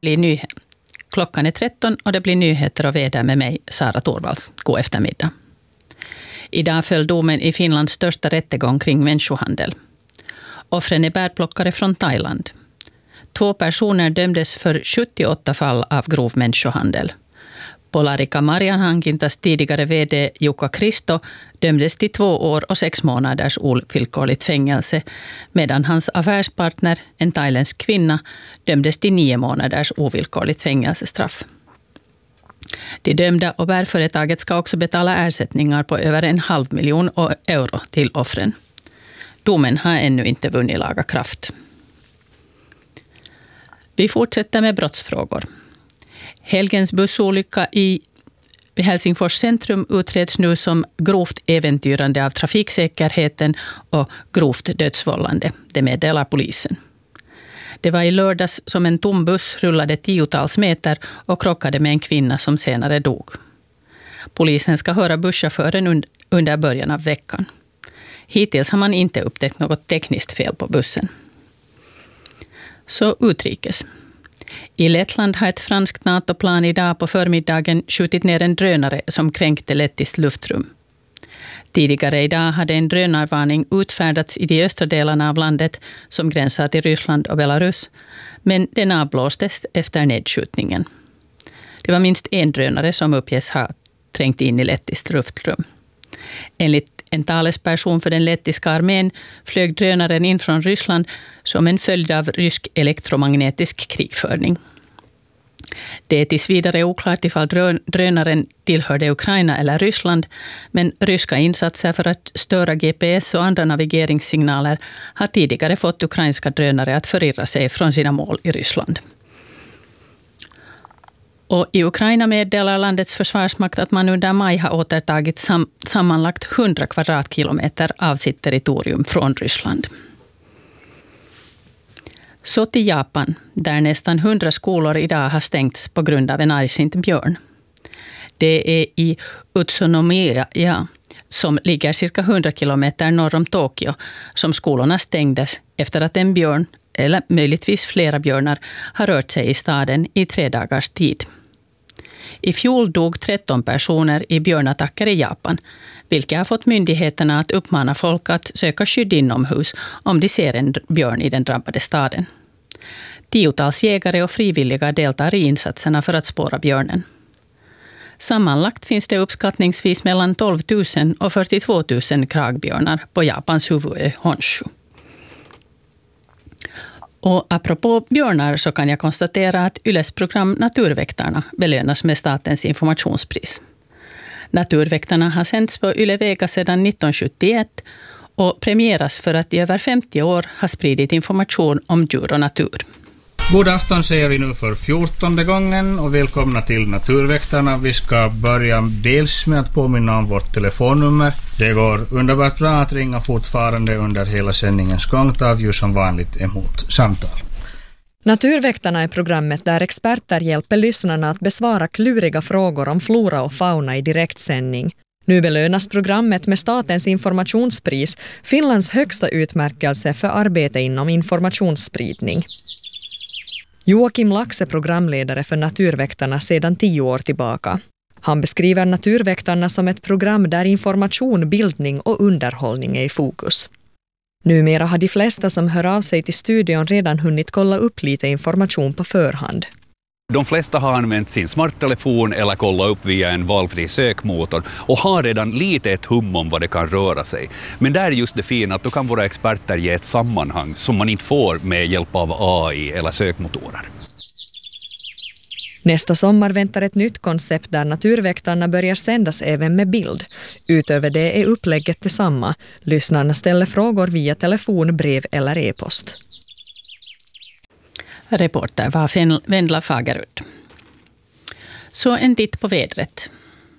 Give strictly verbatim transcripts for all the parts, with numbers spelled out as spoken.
blir nyhet. Klockan är tretton och det blir nyheter och väder med mig, Sara Torvalds. God eftermiddag. Idag föll domen i Finlands största rättegång kring människohandel. Offren är bärplockare från Thailand. Två personer dömdes för sjuttioåtta fall av grov människohandel. Polarika Marjanhankintas tidigare vd Jukka Kristo dömdes till två år och sex månaders ovillkorligt fängelse, medan hans affärspartner, en thailändsk kvinna, dömdes till nio månaders ovillkorligt fängelsestraff. De dömda och bärföretaget ska också betala ersättningar på över en halv miljon euro till offren. Domen har ännu inte vunnit laga kraft. Vi fortsätter med brottsfrågor. Helgens bussolycka i Helsingfors centrum utreds nu som grovt äventyrande av trafiksäkerheten och grovt dödsvållande, det meddelar polisen. Det var i lördags som en tom buss rullade tiotals meter och krockade med en kvinna som senare dog. Polisen ska höra busschauffören under början av veckan. Hittills har man inte upptäckt något tekniskt fel på bussen. Så utrikes. I Lettland har ett franskt NATO-plan idag på förmiddagen skjutit ner en drönare som kränkte lettiskt luftrum. Tidigare idag hade en drönarvarning utfärdats i de östra delarna av landet som gränsar till Ryssland och Belarus, men den avblåstes efter nedskjutningen. Det var minst en drönare som uppges ha trängt in i lettiskt luftrum. Enligt en talesperson för den lettiska armén flög drönaren in från Ryssland som en följd av rysk elektromagnetisk krigförning. Det är tills vidare oklart ifall drönaren tillhörde Ukraina eller Ryssland, men ryska insatser för att störa G P S och andra navigeringssignaler har tidigare fått ukrainska drönare att förirra sig från sina mål i Ryssland. Och i Ukraina meddelar landets försvarsmakt att man under maj har återtagit sam- sammanlagt hundra kvadratkilometer av sitt territorium från Ryssland. Så till Japan, där nästan hundra skolor idag har stängts på grund av en argsint björn. Det är i Utsunomiya, ja, som ligger cirka hundra kilometer norr om Tokyo, som skolorna stängdes efter att en björn, eller möjligtvis flera björnar, har rört sig i staden i tre dagars tid. I fjol dog tretton personer i björnattacker i Japan, vilket har fått myndigheterna att uppmana folk att söka skydd inomhus om de ser en björn i den drabbade staden. Tiotals jägare och frivilliga deltar i insatserna för att spåra björnen. Sammanlagt finns det uppskattningsvis mellan tolv tusen och fyrtiotvå tusen kragbjörnar på Japans huvudö Honshu. Och apropå björnar så kan jag konstatera att Yles program Naturväktarna belönas med statens informationspris. Naturväktarna har sänds på Yle Vega sedan nittonhundrasjuttioett och premieras för att i över femtio år har spridit information om djur och natur. God afton säger vi nu för fjortonde gången och välkomna till Naturväktarna. Vi ska börja dels med att påminna om vårt telefonnummer. Det går underbart bra att ringa fortfarande under hela sändningens gång. Tar vi som vanligt emot samtal. Naturväktarna är programmet där experter hjälper lyssnarna att besvara kluriga frågor om flora och fauna i direktsändning. Nu belönas programmet med statens informationspris, Finlands högsta utmärkelse för arbete inom informationsspridning. Joakim Lax är programledare för Naturväktarna sedan tio år tillbaka. Han beskriver Naturväktarna som ett program där information, bildning och underhållning är i fokus. Numera har de flesta som hör av sig till studion redan hunnit kolla upp lite information på förhand. De flesta har använt sin smarttelefon eller kollat upp via en valfri sökmotor och har redan lite ett hum om vad det kan röra sig. Men där är just det fina att då kan våra experter ge ett sammanhang som man inte får med hjälp av A I eller sökmotorer. Nästa sommar väntar ett nytt koncept där Naturväktarna börjar sändas även med bild. Utöver det är upplägget detsamma. Lyssnarna ställer frågor via telefon, brev eller e-post. Reporter var Vendla Fagerud. Så en titt på vädret.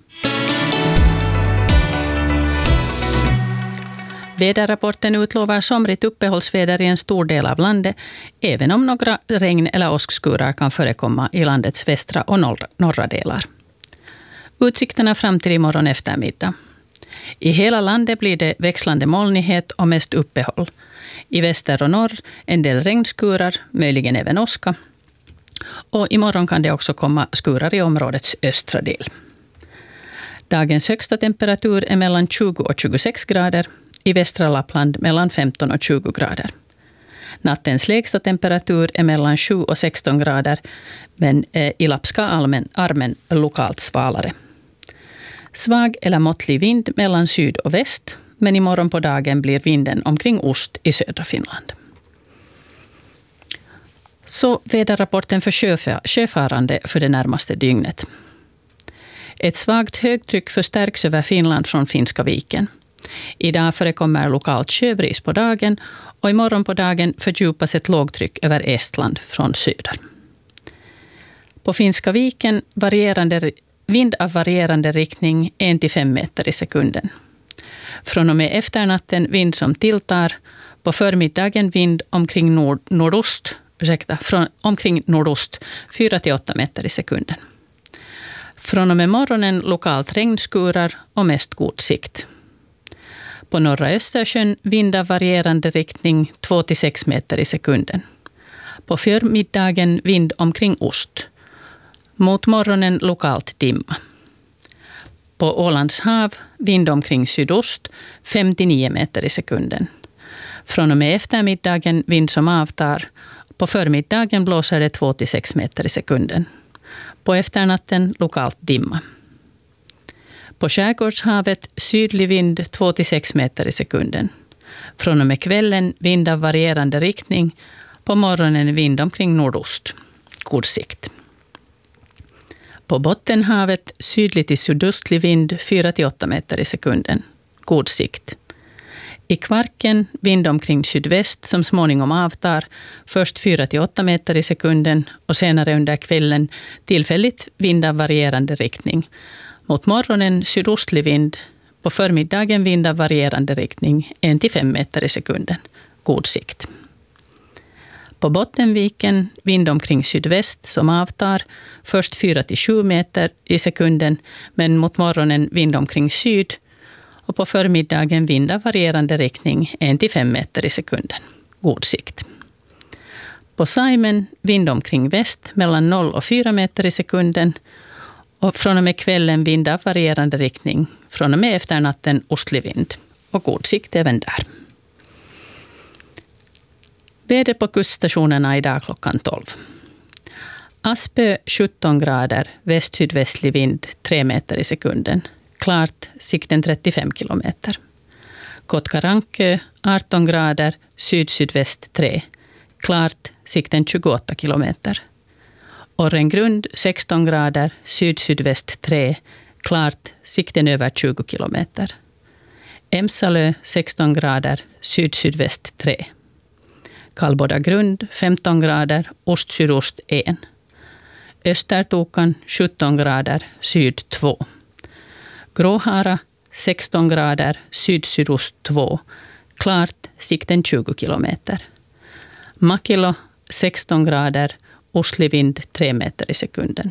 Väderrapporten utlovar somrigt uppehållsväder i en stor del av landet, även om några regn- eller åskskurar kan förekomma i landets västra och norra, norra delar. Utsikterna fram till imorgon eftermiddag. I hela landet blir det växlande molnighet och mest uppehåll. I väster och norr en del regnskurar, möjligen även åska. Och imorgon kan det också komma skurar i områdets östra del. Dagens högsta temperatur är mellan tjugo och tjugosex grader. I västra Lappland mellan femton och tjugo grader. Nattens lägsta temperatur är mellan sju och sexton grader, men i Lappska almen, armen lokalt svalare. Svag eller måttlig vind mellan syd och väst, men imorgon på dagen blir vinden omkring ost i södra Finland. Så väderrapporten för sjöfarande för det närmaste dygnet. Ett svagt högtryck förstärks över Finland från Finska viken. Idag förekommer lokalt sjöbris på dagen och imorgon på dagen fördjupas ett lågtryck över Estland från söder. På Finska viken varierande, vind av varierande riktning en till fem meter i sekunden. Från och med efternatten vind som tilltar, på förmiddagen vind omkring nord, nordost, ursäkta, från omkring nordost fyra till åtta meter i sekunden. Från och med morgonen lokalt regnskurar och mest god sikt. På norra Östersjön vind av varierande riktning två till sex meter i sekunden. På förmiddagen vind omkring ost. Mot morgonen lokalt dimma. På Ålands hav vind omkring sydost fem till nio meter i sekunden. Från och med eftermiddagen vind som avtar. På förmiddagen blåser det två till sex meter i sekunden. På efternatten lokalt dimma. På skärgårdshavet sydlig vind två till sex meter i sekunden. Från och med kvällen vind av varierande riktning. På morgonen vind omkring nordost. God sikt. På Bottenhavet sydlig till sydöstlig vind fyra till åtta meter i sekunden. God sikt. I Kvarken vind omkring sydväst som småningom avtar. Först fyra till åtta meter i sekunden och senare under kvällen tillfälligt vind av varierande riktning. Mot morgonen sydostlig vind. På förmiddagen vind av varierande riktning en till fem meter i sekunden. God sikt. På Bottenviken vind omkring sydväst som avtar. Först fyra till sju meter i sekunden, men mot morgonen vind omkring syd. Och på förmiddagen vind av varierande riktning en till fem meter i sekunden. God sikt. På Saimen vind omkring väst mellan noll och fyra meter i sekunden. Och från och med kvällen vind av varierande riktning. Från och med efternatten ostlig vind. Och god sikt även där. Väder på kuststationerna idag klockan tolv. Aspö sjutton grader, väst-sydvästlig vind tre meter i sekunden. Klart, sikten trettiofem kilometer. Kotkarankö arton grader, syd-sydväst tre. Klart, sikten tjugoåtta kilometer. Orrengrund sexton grader, syd-sydväst tre. Klart, sikten över tjugo kilometer. Emsalö sexton grader, syd-sydväst tre. Kallboda grund femton grader, ost-sydost en. Östertokan sjutton grader, syd två. Gråhara sexton grader, syd-sydost två. Klart, sikten tjugo kilometer. Makilo sexton grader, ostlig vind tre meter i sekunden.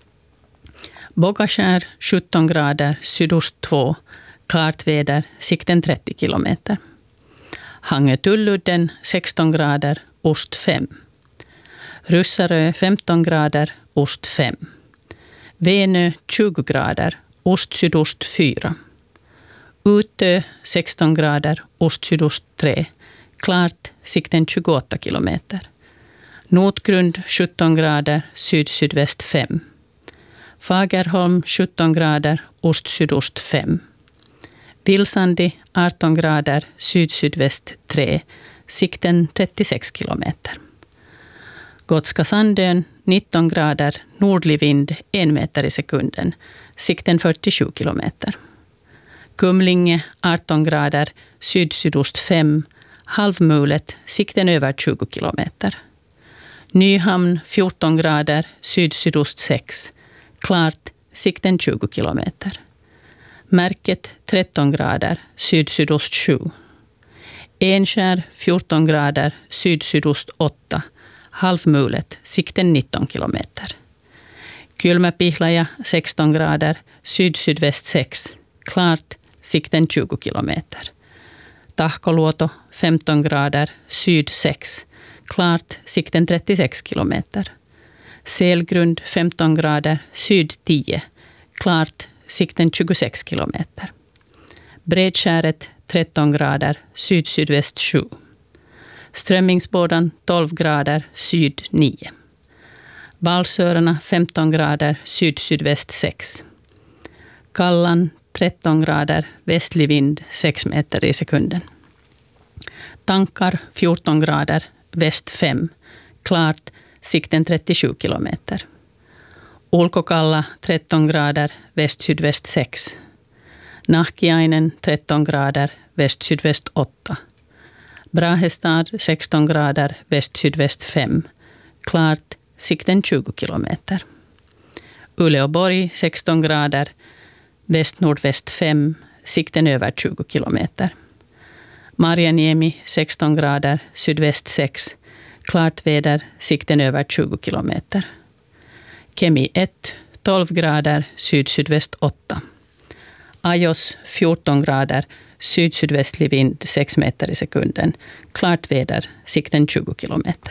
Bogaskär sjutton grader, sydost två. Klart väder, sikten trettio kilometer. Hangö-Tulludden sexton grader, ost fem. Ryssarö femton grader, ost fem. Venö tjugo grader, ost-sydost fyra. Utö sexton grader, ost-sydost tre. Klart, sikten tjugoåtta kilometer. Notgrund sjutton grader, syd-sydväst fem. Fagerholm sjutton grader, ost-sydost fem. Vilsandi arton grader, syd-sydväst tre. Sikten trettiosex kilometer. Gotska Sandön nitton grader, nordlig vind en meter i sekunden. Sikten fyrtiosju kilometer. Kumlinge arton grader, syd-sydost fem. Halvmulet, sikten över tjugo kilometer. Nyhamn fjorton grader, syd-sydost sex. Klart, sikten tjugo kilometer. Märket tretton grader, syd-sydost sju. Enskär fjorton grader, syd-sydost åtta. Halvmulet, sikten nitton kilometer. Kylmäpihlaja sexton grader, syd-sydväst sex. Klart, sikten tjugo kilometer. Tahkoluoto femton grader, syd sex. Klart, sikten trettiosex kilometer. Selgrund femton grader, syd tio. Klart, sikten tjugosex kilometer. Bredskäret tretton grader, syd-sydväst sju. Strömmingsbådan tolv grader, syd nio. Valsörarna femton grader, syd-sydväst sex. Kallan tretton grader, västlig vind sex meter i sekunden. Tankar fjorton grader, väst fem. Klart, sikten trettiosju kilometer. Ulkokalla tretton grader, väst-sydväst sex. Nahkiainen tretton grader, väst-sydväst åtta. Brahestad sexton grader, väst-sydväst fem. Klart, sikten tjugo kilometer. Uleåborg sexton grader, väst-nordväst fem. Sikten över tjugo kilometer. Marjaniemi sexton grader, sydväst sex. Klart väder, sikten över tjugo kilometer. Kemi ett, tolv grader, syd-sydväst åtta. Ajos fjorton grader, syd-sydvästlig vind sex meter i sekunden. Klart väder, sikten tjugo kilometer.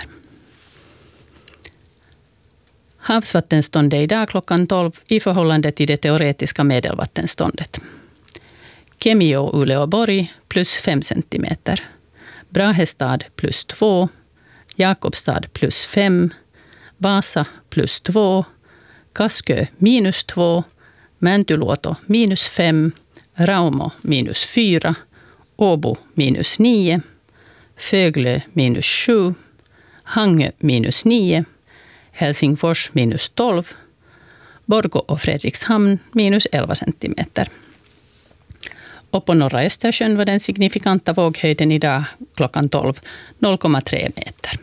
Havsvattenståndet idag klockan tolv i förhållande till det teoretiska medelvattenståndet. Kemio Uleåborg plus fem centimeter. Brahestad plus två. Jakobstad plus fem. Vasa plus två. Kaskö minus två. Mäntyluoto minus fem. Raumo minus fyra. Åbo minus nio. Föglö minus sju. Hangö minus nio. Helsingfors minus tolv. Borgå och Fredrikshamn minus elva centimeter. Och på norra Östersjön var den signifikanta våghöjden idag klockan tolv noll komma tre meter.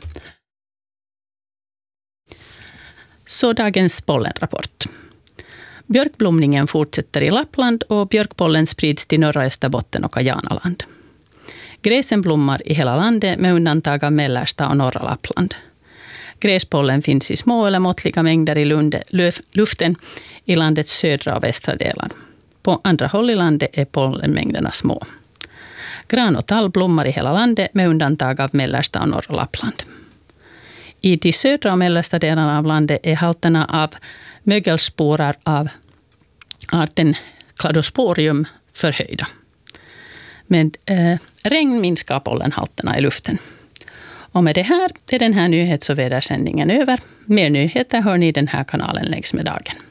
Så dagens pollenrapport. Björkblomningen fortsätter i Lappland och björkpollen sprids till norra Österbotten och Kajanaland. Gräsen blommar i hela landet med undantag av mellersta och norra Lappland. Gräspollen finns i små eller måttliga mängder i lunde, löf, luften i landets södra och västra delar. På andra håll i landet är pollenmängderna små. Gran och tall blommar i hela landet med undantag av mellersta och norra Lappland. I de södra och mellersta delarna av landet är halterna av mögelsporar av arten Cladosporium förhöjda. Med eh, regn minskar pollenhalterna i luften. Och med det här är den här nyhets- och vädersändningen över. Mer nyheter hör ni i den här kanalen längs med dagen.